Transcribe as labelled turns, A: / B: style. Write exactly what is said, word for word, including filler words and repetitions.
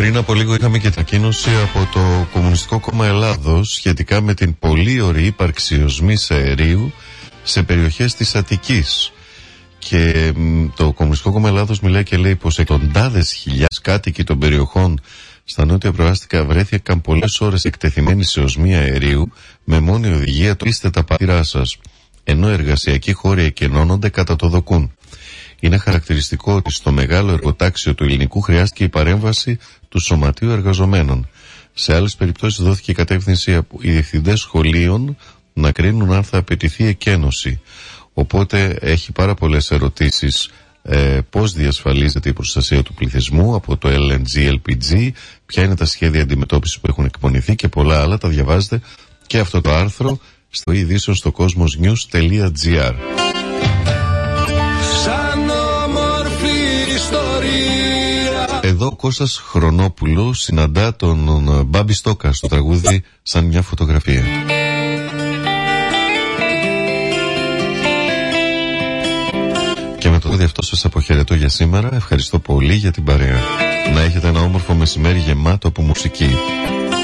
A: Πριν από λίγο είχαμε και ανακοίνωση από το Κομμουνιστικό Κόμμα Ελλάδος σχετικά με την πολύ ωραία ύπαρξη οσμής αερίου σε περιοχές της Αττικής. Και το Κομμουνιστικό Κόμμα Ελλάδος μιλάει και λέει πως εκατοντάδες χιλιάδες κάτοικοι των περιοχών στα νότια προάστικα βρέθηκαν πολλές ώρες εκτεθειμένοι σε οσμή αερίου με μόνη οδηγία το «Είστε τα πατήρά σας», ενώ εργασιακοί χώροι εκενώνονται κατά το δοκούν. Είναι χαρακτηριστικό ότι στο μεγάλο εργοτάξιο του ελληνικού χρειάστηκε η παρέμβαση του Σωματείου Εργαζομένων. Σε άλλες περιπτώσεις δόθηκε η κατεύθυνση από οι διευθυντές σχολείων να κρίνουν αν θα απαιτηθεί εκένωση. Οπότε έχει πάρα πολλές ερωτήσεις. Ε, πώς διασφαλίζεται η προστασία του πληθυσμού από το ελ εν τζι ελ πι τζι, ποια είναι τα σχέδια αντιμετώπισης που έχουν εκπονηθεί και πολλά άλλα. Τα διαβάζετε και αυτό το άρθρο στο ειδήσεων στο cosmosnews τελεία gr. Εδώ ο Κώστας Χρονόπουλο συναντά τον Μπάμπη Στόκα στο τραγούδι «Σαν μια φωτογραφία». Και με το τραγούδι αυτό σας αποχαιρετώ για σήμερα. Ευχαριστώ πολύ για την παρέα. Να έχετε ένα όμορφο μεσημέρι γεμάτο από μουσική.